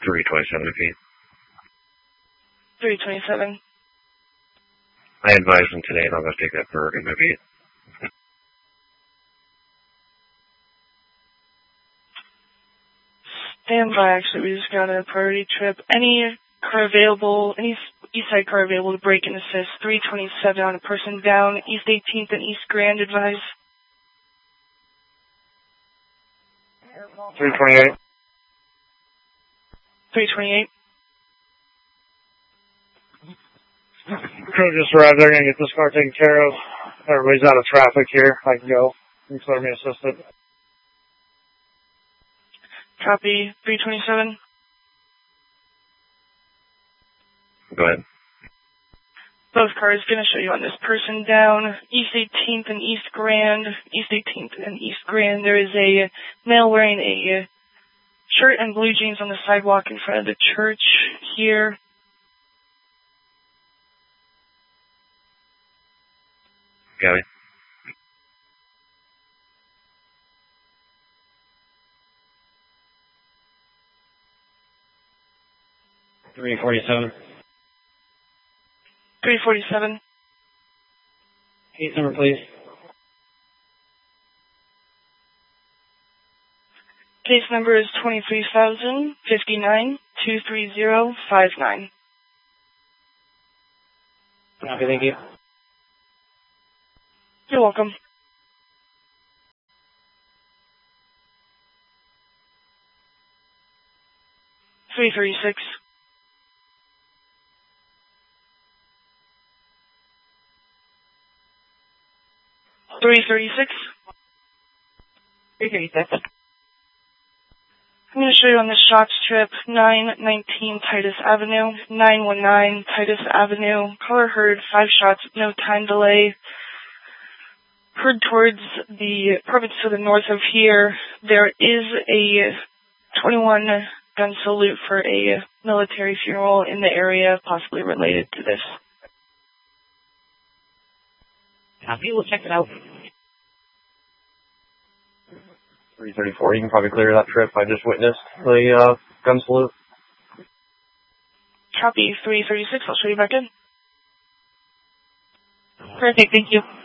327 feet. 327. I advised him today, and I'm going to take that for my feet. Stand by, actually. We just got a priority trip. Any car available, any east side car available to break and assist. 327 on a person down, East 18th and East Grand, advise. 328. 328. Crew just arrived. They're going to get this car taken care of. Everybody's out of traffic here. I can go. You can clear me assisted. Copy. 327. Go ahead. Both cars going to show you on this person down, East 18th and East Grand. East 18th and East Grand. There is a male wearing a shirt and blue jeans on the sidewalk in front of the church here. Got it. $347. 347. Case number, please. Case number is 23,059-23059. Copy, thank you. You're welcome. $336. 336. 336. I'm going to show you on the shots trip, 919 Titus Avenue, 919 Titus Avenue. Caller heard 5 shots, no time delay. Heard towards the apartments to the north of here. There is a 21 gun salute for a military funeral in the area, possibly related to this. Copy, we'll check it out. 334, you can probably clear that trip. I just witnessed the gun salute. Copy, 336, I'll show you back in. Perfect, thank you.